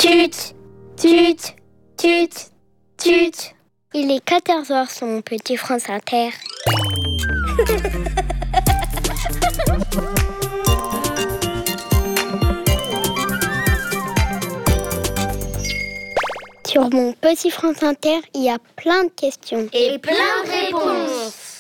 Tut, tut, tut, tut. Il est 14h sur mon petit France Inter. Sur mon petit France Inter, il y a plein de questions. Et plein de réponses.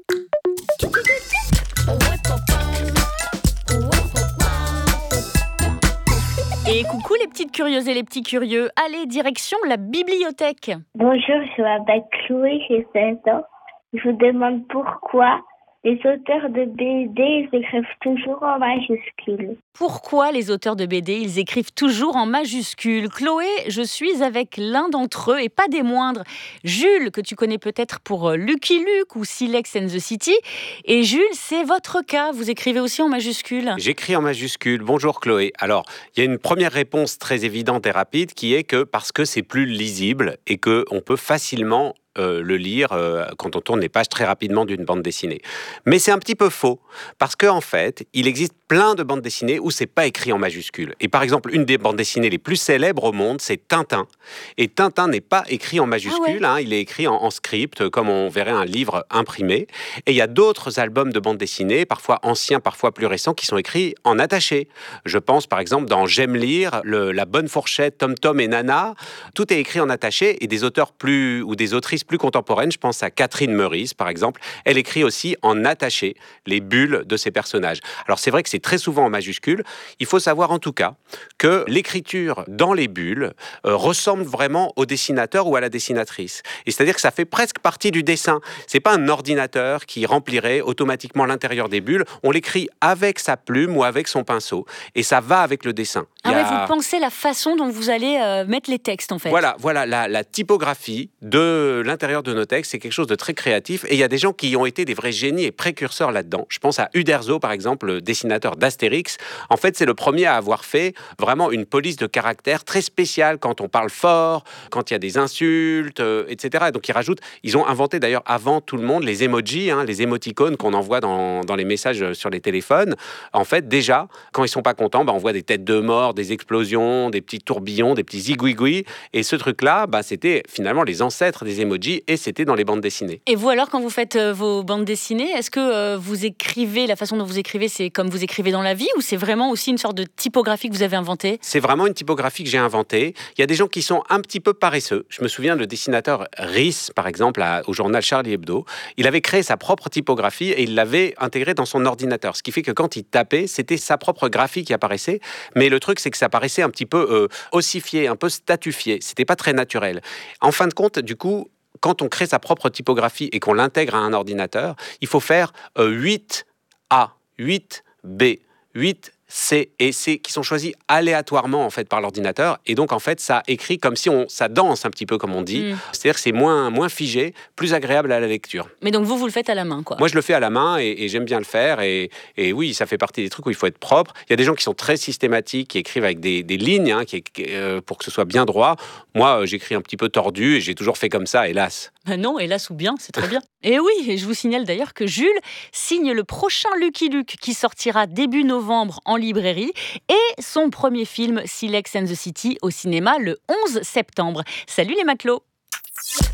Et coucou les petites curieuses et les petits curieux. Allez, direction la bibliothèque. Bonjour, je m'appelle Chloé, j'ai 16 ans. Je vous demande pourquoi les auteurs de BD ils écrivent toujours en majuscules. Pourquoi les auteurs de BD, ils écrivent toujours en majuscules? Chloé, je suis avec l'un d'entre eux et pas des moindres. Jules, que tu connais peut-être pour Lucky Luke ou Silex and the City. Et Jules, c'est votre cas. Vous écrivez aussi en majuscules? J'écris en majuscules. Bonjour Chloé. Alors, il y a une première réponse très évidente et rapide qui est que parce que c'est plus lisible et qu'on peut facilement le lire quand on tourne les pages très rapidement d'une bande dessinée. Mais c'est un petit peu faux, parce qu'en fait, il existe plein de bandes dessinées où c'est pas écrit en majuscules. Et par exemple, une des bandes dessinées les plus célèbres au monde, c'est Tintin. Et Tintin n'est pas écrit en majuscules, Ah ouais. il est écrit en script, comme on verrait un livre imprimé. Et il y a d'autres albums de bandes dessinées, parfois anciens, parfois plus récents, qui sont écrits en attaché. Je pense par exemple dans J'aime lire, La Bonne Fourchette, Tom Tom et Nana. Tout est écrit en attaché et des auteurs ou des autrices plus contemporaines, je pense à Catherine Meurice par exemple, elle écrit aussi en attaché les bulles de ses personnages. Alors c'est vrai que c'est très souvent en majuscules. Il faut savoir en tout cas que l'écriture dans les bulles ressemble vraiment au dessinateur ou à la dessinatrice. Et c'est-à-dire que ça fait presque partie du dessin. C'est pas un ordinateur qui remplirait automatiquement l'intérieur des bulles. On l'écrit avec sa plume ou avec son pinceau. Et ça va avec le dessin. Vous pensez la façon dont vous allez mettre les textes en fait. Voilà, la typographie de l'intérieur de nos textes, c'est quelque chose de très créatif. Et il y a des gens qui ont été des vrais génies et précurseurs là-dedans. Je pense à Uderzo, par exemple, le dessinateur d'Astérix. En fait, c'est le premier à avoir fait vraiment une police de caractère très spéciale quand on parle fort, quand il y a des insultes, etc. Et donc, ils ont inventé d'ailleurs avant tout le monde les emojis, les émoticônes qu'on envoie dans les messages sur les téléphones. En fait, déjà, quand ils sont pas contents, on voit des têtes de mort, des explosions, des petits tourbillons, des petits zigouigouis. Et ce truc-là, c'était finalement les ancêtres des emojis et c'était dans les bandes dessinées. Et vous alors, quand vous faites vos bandes dessinées, est-ce que vous écrivez, la façon dont vous écrivez, c'est comme vous écrivez dans la vie ou c'est vraiment aussi une sorte de typographie que vous avez inventée? C'est vraiment une typographie que j'ai inventée. Il y a des gens qui sont un petit peu paresseux. Je me souviens le dessinateur Riss, par exemple, au journal Charlie Hebdo. Il avait créé sa propre typographie et il l'avait intégrée dans son ordinateur. Ce qui fait que quand il tapait, c'était sa propre graphie qui apparaissait. Mais le truc, c'est que ça paraissait un petit peu ossifié, un peu statifié. C'était pas très naturel. En fin de compte, du coup, quand on crée sa propre typographie et qu'on l'intègre à un ordinateur, il faut faire 8A, 8B, 8C et C qui sont choisis aléatoirement en fait par l'ordinateur et donc en fait ça écrit comme si ça danse un petit peu comme on dit. C'est-à-dire que c'est moins figé, plus agréable à la lecture. Mais donc vous le faites à la main quoi? Moi je le fais à la main et j'aime bien le faire et oui ça fait partie des trucs où il faut être propre. Il y a des gens qui sont très systématiques, qui écrivent avec des lignes pour que ce soit bien droit. Moi j'écris un petit peu tordu et j'ai toujours fait comme ça, hélas. Non, hélas ou bien, c'est très bien. Et oui, et je vous signale d'ailleurs que Jules signe le prochain Lucky Luke qui sortira début novembre en librairie et son premier film Silex and the City au cinéma le 11 septembre. Salut les matelots!